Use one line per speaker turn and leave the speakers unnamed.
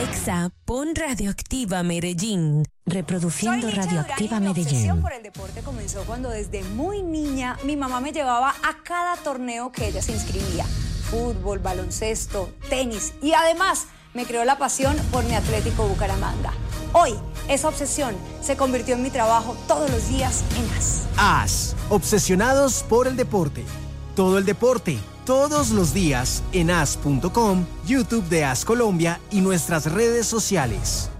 Alexa, pon Radioactiva Medellín. Reproduciendo Radioactiva
Mi
Medellín.
obsesión por el deporte comenzó cuando desde muy niña mi mamá me llevaba a cada torneo que ella se inscribía. Fútbol, baloncesto, tenis y además me creó la pasión por mi Atlético Bucaramanga. Hoy, esa obsesión se convirtió en mi trabajo todos los días en AS.
AS, obsesionados por el deporte. Todo el deporte, todos los días en as.com, YouTube de AS Colombia y nuestras redes sociales.